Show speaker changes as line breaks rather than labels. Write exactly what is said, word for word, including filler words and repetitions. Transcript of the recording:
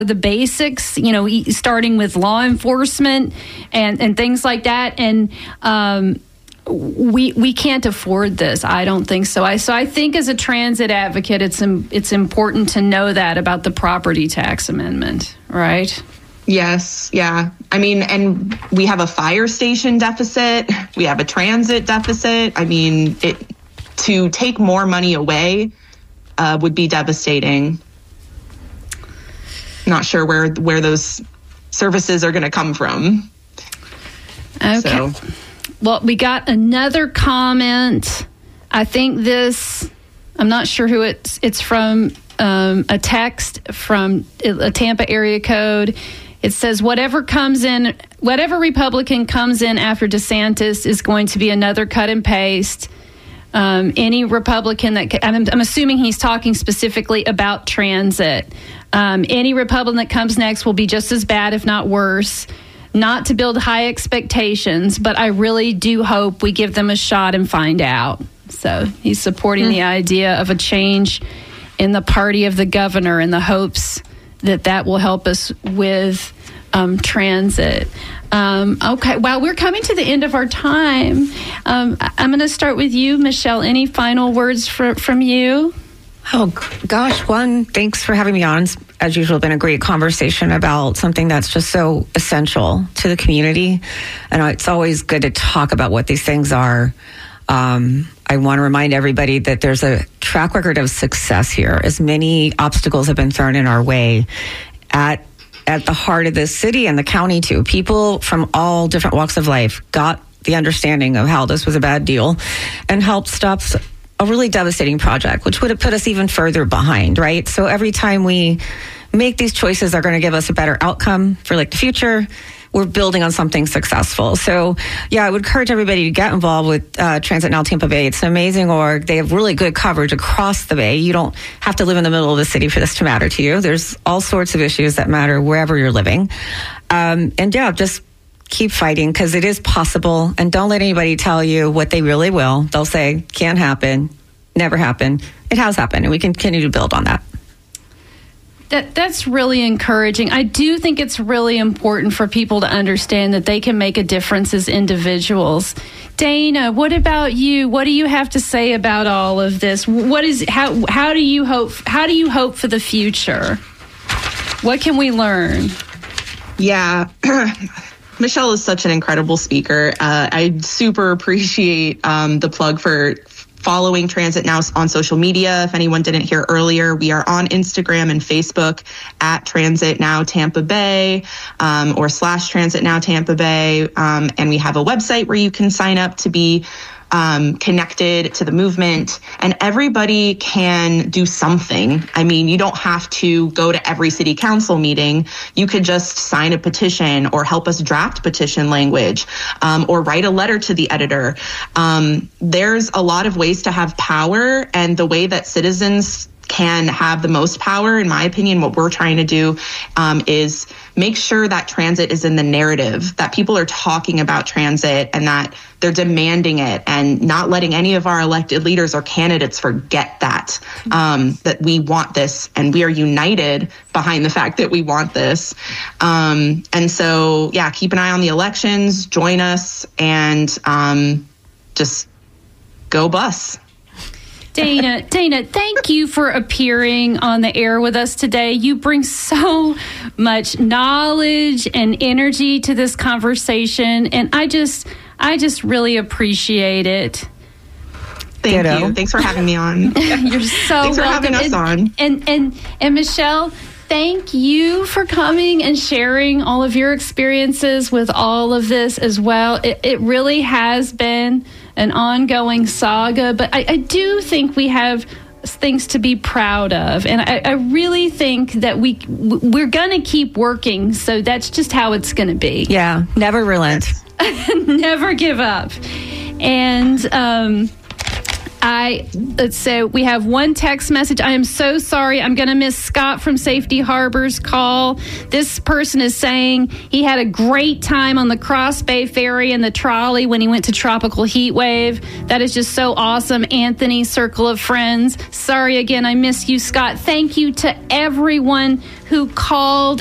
the basics, you know, starting with law enforcement and, and things like that. And um, we we can't afford this. I don't think so. I so I think as a transit advocate, it's it's important to know that about the property tax amendment, right?
Yes. Yeah. I mean, and we have a fire station deficit. We have a transit deficit. I mean, it to take more money away uh, would be devastating. Not sure where where those services are going to come from.
Okay.
So.
Well, we got another comment. I think this, I'm not sure who it's, it's from, um, a text from a Tampa area code. It says, whatever comes in, whatever Republican comes in after DeSantis is going to be another cut and paste. Um, any Republican that, I'm, I'm assuming he's talking specifically about transit. Um, any Republican that comes next will be just as bad, if not worse. Not to build high expectations, but I really do hope we give them a shot and find out. So he's supporting mm-hmm. the idea of a change in the party of the governor in the hopes that that will help us with um, transit. Um, okay, well, we're coming to the end of our time. Um, I'm going to start with you, Michelle. Any final words for, from you?
Oh, gosh, one, thanks for having me on. It's, as usual, been a great conversation about something that's just so essential to the community. And it's always good to talk about what these things are. Um, I want to remind everybody that there's a track record of success here. As many obstacles have been thrown in our way at at the heart of this city and the county, too. People from all different walks of life got the understanding of how this was a bad deal and helped stop a really devastating project, which would have put us even further behind, right? So every time we make these choices that are going to give us a better outcome for like the future, we're building on something successful. So yeah, I would encourage everybody to get involved with uh, Transit Now Tampa Bay. It's an amazing org. They have really good coverage across the Bay. You don't have to live in the middle of the city for this to matter to you. There's all sorts of issues that matter wherever you're living. Um, and yeah, just keep fighting because it is possible, and don't let anybody tell you what they really will. They'll say, can't happen, never happen. It has happened, and we can continue to build on that.
That That's really encouraging. I do think it's really important for people to understand that they can make a difference as individuals. Dana, what about you? What do you have to say about all of this? What is how how do you hope how do you hope for the future? What can we learn?
Yeah. Michelle is such an incredible speaker. Uh, I super appreciate um, the plug for following Transit Now on social media. If anyone didn't hear earlier, we are on Instagram and Facebook at Transit Now Tampa Bay um, or slash Transit Now Tampa Bay. Um, and we have a website where you can sign up to be Um, connected to the movement, and everybody can do something. I mean, you don't have to go to every city council meeting. You could just sign a petition or help us draft petition language um, or write a letter to the editor. Um, there's a lot of ways to have power, and the way that citizens can have the most power, in my opinion, what we're trying to do um, is make sure that transit is in the narrative, that people are talking about transit and that they're demanding it, and not letting any of our elected leaders or candidates forget that, um, that we want this and we are united behind the fact that we want this. Um, and so, yeah, keep an eye on the elections, join us, and um, just go bus.
Dana, Dana, thank you for appearing on the air with us today. You bring so much knowledge and energy to this conversation, and I just, I just really appreciate it.
Thank Ditto. you. Thanks for having me on.
You're so
Thanks for
welcome.
having us
and,
on.
And and and Michelle, thank you for coming and sharing all of your experiences with all of this as well. It, it really has been an ongoing saga, but I, I do think we have things to be proud of, and I, I really think that we we're going to keep working. So that's just how it's going to be.
Yeah, never relent,
never give up, and um, I let's say we have one text message. I am so sorry. I'm going to miss Scott from Safety Harbor's call. This person is saying he had a great time on the Cross Bay Ferry and the trolley when he went to Tropical Heat Wave. That is just so awesome. Anthony, Circle of Friends. Sorry again, I miss you, Scott. Thank you to everyone who called